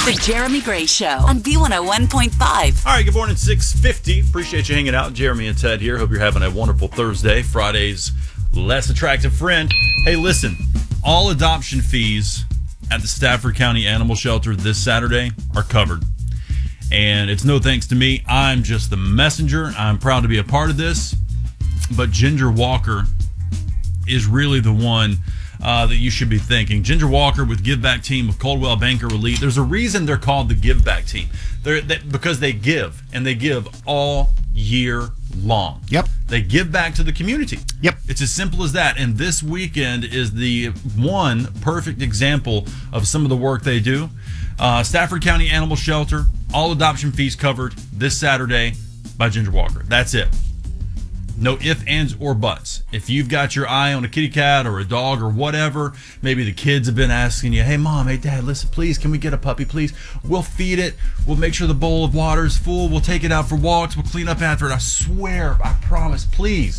The Jeremy Gray Show on B101.5. All right, good morning, 6:50. Appreciate you hanging out. Jeremy and Ted here. Hope you're having a wonderful Thursday. Friday's less attractive friend. Hey, listen, all adoption fees at the Stafford County Animal Shelter this Saturday are covered. And it's no thanks to me. I'm just the messenger. I'm proud to be a part of this. But Ginger Walker is really the one that you should be thinking. Ginger Walker with Give Back Team of Coldwell Banker Elite. There's a reason they're called the Give Back Team. Because they give, and they give all year long. Yep. They give back to the community. Yep. It's as simple as that. And this weekend is the one perfect example of some of the work they do. Stafford County Animal Shelter, all adoption fees covered this Saturday by Ginger Walker. That's it. No ifs, ands, or buts. If you've got your eye on a kitty cat or a dog or whatever, maybe the kids have been asking you, hey, Mom, hey, Dad, listen, please, can we get a puppy, please? We'll feed it. We'll make sure the bowl of water is full. We'll take it out for walks. We'll clean up after it. I swear, I promise, please.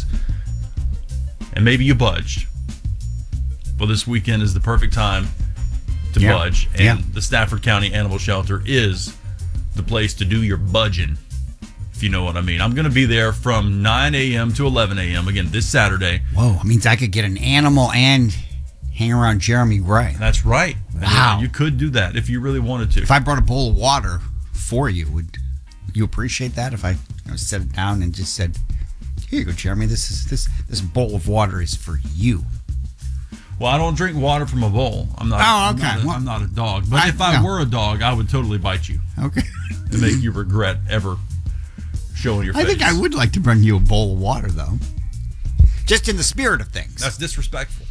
And maybe you budged. Well, this weekend is the perfect time to budge. And the Stafford County Animal Shelter is the place to do your budging, if you know what I mean. I'm going to be there from 9 a.m. to 11 a.m. again this Saturday. Whoa, it means I could get an animal and hang around Jeremy Gray. That's right. Wow. You could do that if you really wanted to. If I brought a bowl of water for you, would you appreciate that? If I set it down and just said, here you go, Jeremy, this bowl of water is for you. Well, I don't drink water from a bowl. I'm not. I'm not a dog. But if I were a dog, I would totally bite you. Okay. To make you regret ever showing your face. I think I would like to bring you a bowl of water, though. Just in the spirit of things. That's disrespectful.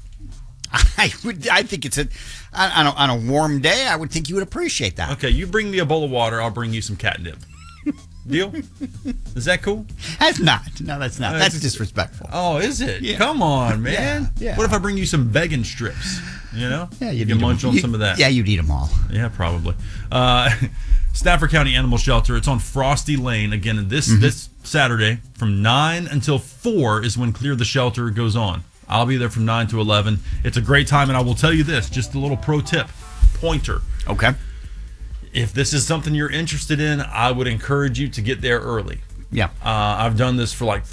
I think it's on a warm day, I would think you would appreciate that. Okay, you bring me a bowl of water, I'll bring you some catnip. Deal? Is that cool? That's not. No, that's not. That's disrespectful. Oh, is it? Yeah. Come on, man. Yeah. What if I bring you some vegan strips? You know? Yeah, you can munch on some of that. Yeah, you'd eat them all. Yeah, probably. Stafford County Animal Shelter. It's on Frosty Lane. Again, this Saturday from 9 until 4 is when Clear the Shelter goes on. I'll be there from 9 to 11. It's a great time, and I will tell you this, just a little pro tip, pointer. Okay. If this is something you're interested in, I would encourage you to get there early. Yeah. I've done this for like